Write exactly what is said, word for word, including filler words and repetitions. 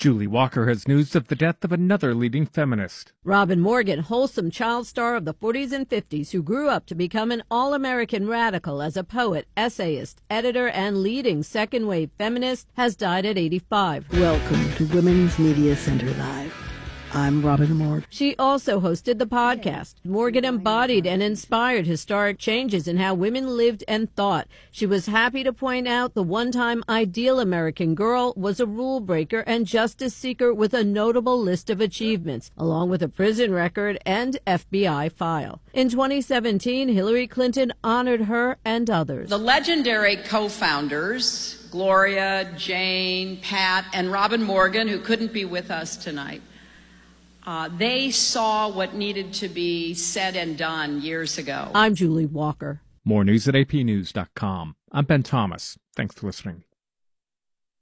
Julie Walker has news of the death of another leading feminist. Robin Morgan, wholesome child star of the forties and fifties who grew up to become an all-American radical as a poet, essayist, editor, and leading second-wave feminist, has died at eighty-five. Welcome to Women's Media Center Live. I'm Robin Morgan. She also hosted the podcast. Morgan embodied and inspired historic changes in how women lived and thought. She was happy to point out the one-time ideal American girl was a rule breaker and justice seeker with a notable list of achievements, along with a prison record and F B I file. In twenty seventeen, Hillary Clinton honored her and others. The legendary co-founders, Gloria, Jane, Pat, and Robin Morgan, who couldn't be with us tonight, Uh, they saw what needed to be said and done years ago. I'm Julie Walker. More news at A P news dot com. I'm Ben Thomas. Thanks for listening.